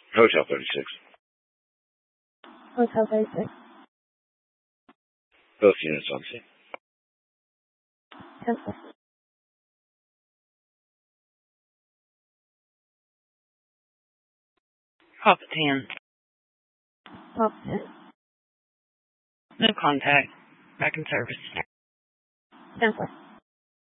Hotel 36. Hotel 36. Both units on scene. 10-4. Papa 10. Pop 10. No contact. Back in service. 10-4.